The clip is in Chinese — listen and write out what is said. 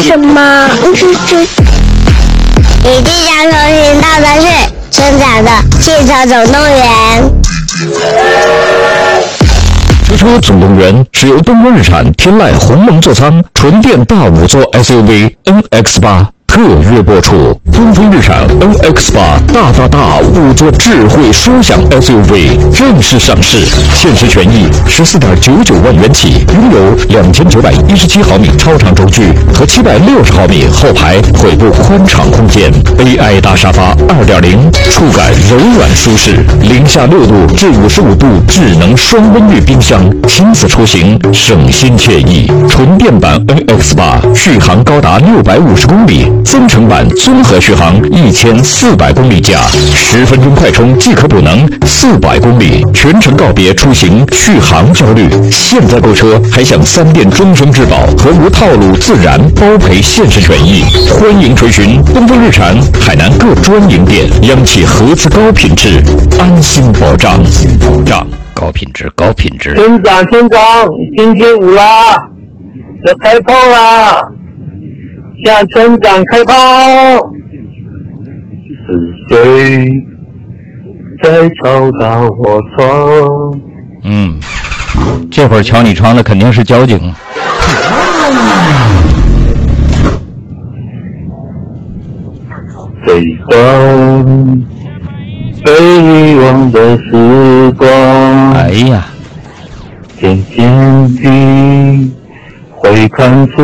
什么？你定想收听到的是村长的汽车总动员。 汽车总动员是由东风日产天籁鸿蒙座舱纯电大5座 SUV NX8特约播出。东风日产 NX8 大5座智慧舒享 SUV正式上市，限时权益14.99万元起，拥有2917毫米超长轴距和760毫米后排腿部宽敞空间 ，AI 大沙发2.0，触感柔软舒适，零下6度至55度智能双温域冰箱，亲子出行省心惬意。纯电版 NX8 续航高达650公里。增程版综合续航1400公里加，10分钟快充即可补能400公里，全程告别出行续航焦虑。现在购车还享3电终身质保和无套路自燃包赔限时权益。欢迎垂询东风日产海南各专营店，央企合资高品质，安心保障，高品质。 村长，今天5啦，要开炮啦！向村长开炮！是谁在敲打我窗？ 这会儿敲你窗的肯定是交警。 这段被遗忘的时光， 哎呀， 渐渐地会看出